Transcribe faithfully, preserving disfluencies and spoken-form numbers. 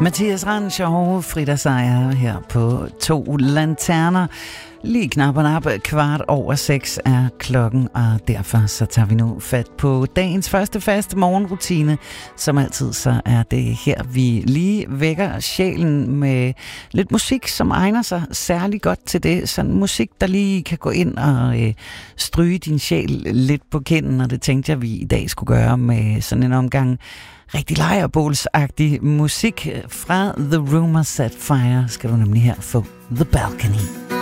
Mathias Ranschow, Frida Seier her på To Lanterner. Lige knap og nap, kvart over seks er klokken, og derfor så tager vi nu fat på dagens første faste morgenrutine. Som altid så er det her, vi lige vækker sjælen med lidt musik, som egner sig særlig godt til det. Sådan musik, der lige kan gå ind og øh, stryge din sjæl lidt på kinden, og det tænkte jeg, vi i dag skulle gøre med sådan en omgang rigtig lejrebålsagtig musik fra The Rumor Set Fire. Skal du nemlig her få The Balcony.